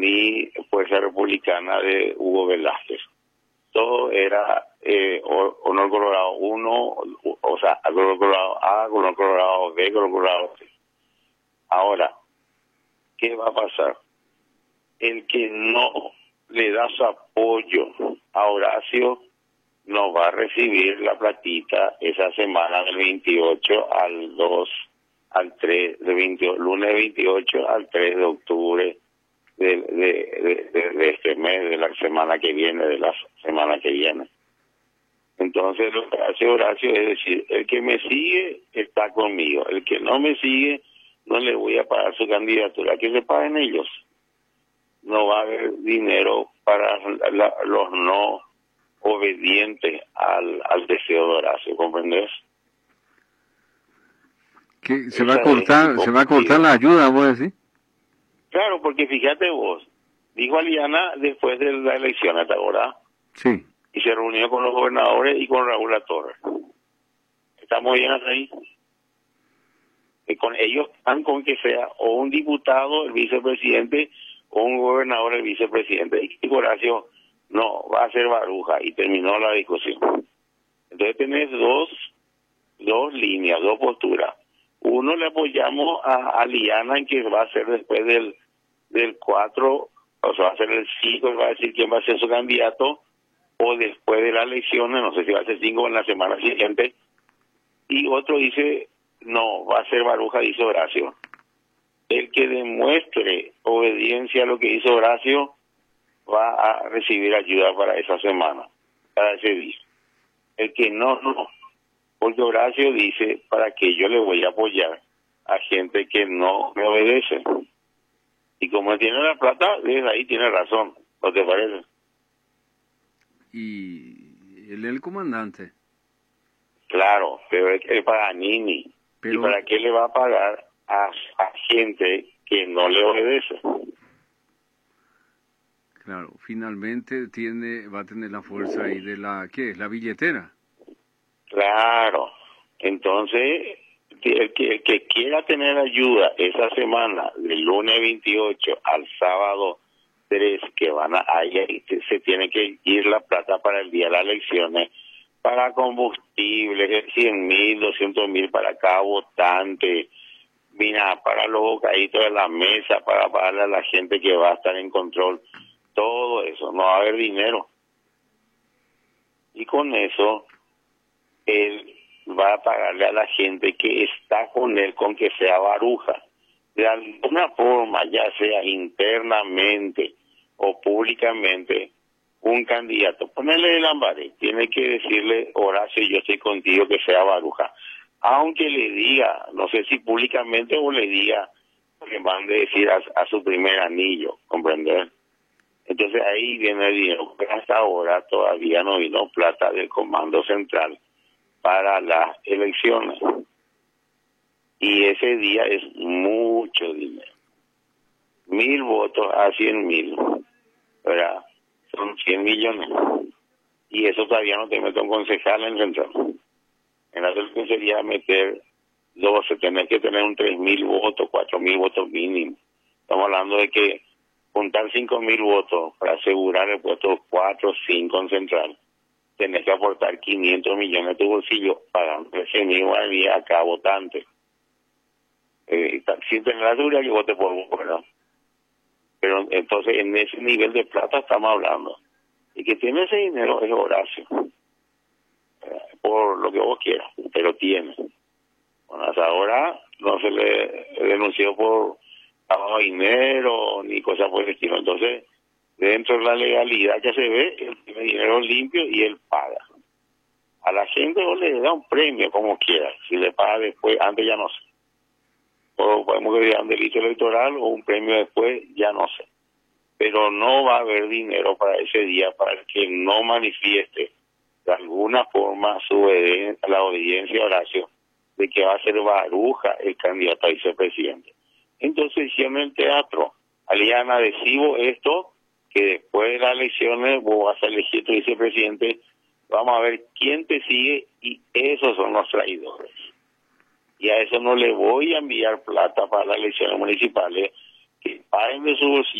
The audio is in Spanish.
ni Fuerza Republicana de Hugo Velázquez. Todo era Honor Colorado 1, o sea, Honor Colorado A, Honor Colorado B, Honor Colorado C. Ahora, ¿qué va a pasar? El que no le da su apoyo a Horacio no va a recibir la platita esa semana del 28 al 2, al 3, lunes 28 al 3 de octubre de este mes, de la semana que viene, Entonces lo que hace Horacio es decir, el que me sigue está conmigo, el que no me sigue no le voy a pagar su candidatura, que se paguen ellos. No va a haber dinero para los no obedientes al deseo de Horacio, ¿comprendes? Que se va a cortar la ayuda, vos decís. Claro, porque fíjate vos, dijo Aliana después de la elección hasta ahora, sí, y se reunió con los gobernadores y con Raúl Latorre. ¿Estamos bien hasta ahí? Y con ellos están con que sea o un diputado, el vicepresidente, o un gobernador, el vicepresidente. Y Horacio no, va a ser Baruja, y terminó la discusión. Entonces tenés dos líneas, dos posturas. Uno, le apoyamos a Liana en que va a ser después del 4, o sea, va a ser el 5, va a decir quién va a ser su candidato, o después de las elecciones, no sé si va a ser 5 o en la semana siguiente. Y otro dice, no, va a ser Baruja, dice Horacio. El que demuestre obediencia a lo que hizo Horacio va a recibir ayuda para esa semana, para ese día. El que no. Porque Horacio dice, ¿para qué yo le voy a apoyar a gente que no me obedece? Y como él tiene la plata, desde ahí tiene razón, ¿no te parece? Y él es el comandante. Claro, pero es Paganini. ¿Y para qué le va a pagar a gente que no le obedece? Claro, finalmente va a tener la fuerza ahí de ¿qué es? La billetera. Claro, entonces el que quiera tener ayuda esa semana, del lunes 28 al sábado 3, que van ahí se tiene que ir la plata para el día de las elecciones, para combustible, 100.000, 200.000 para cada votante, mira, para los bocaditos de la mesa, para pagarle a la gente que va a estar en control, todo eso, no va a haber dinero. Y con eso él va a pagarle a la gente que está con él, con que sea Baruja. De alguna forma, ya sea internamente o públicamente, un candidato, ponerle el Lambaré, tiene que decirle, Horacio, yo estoy contigo, que sea Baruja. Aunque le diga, no sé si públicamente o le diga, que mande decir a su primer anillo, ¿comprender? Entonces ahí viene el dinero, pero hasta ahora todavía no vino plata del Comando Central para las elecciones. Y ese día es mucho dinero. 1.000 votos a 100.000, ¿verdad? Son 100 millones. Y eso todavía no te meto un concejal en Central. En la que sería meter 12, tener que tener un 3.000 votos, 4.000 votos mínimo. Estamos hablando de que juntar 5.000 votos para asegurar el puesto 4 o 5 en Central, tenés que aportar 500 millones de tu bolsillo, pagando 13.000 guaraníes a cada votante. Sin tener la seguridad que vote por vos, ¿verdad? Pero entonces en ese nivel de plata estamos hablando. Y que tiene ese dinero es Horacio. Por lo que vos quieras, pero tiene. Bueno, hasta ahora no se le denunció por lavado de dinero ni cosas por el estilo. Entonces, dentro de la legalidad que se ve, él tiene dinero limpio y él paga. A la gente o le da un premio como quiera. Si le paga después, antes ya no sé. O podemos que un delito electoral o un premio después, ya no sé. Pero no va a haber dinero para ese día para el que no manifieste de alguna forma la obediencia a Horacio de que va a ser Baruja el candidato a vicepresidente. Entonces hicieron el teatro. Aliana, decimos esto, que después de las elecciones vos vas a elegir tu vicepresidente, vamos a ver quién te sigue y esos son los traidores. Y a eso no le voy a enviar plata para las elecciones municipales, que paguen de su bolsillo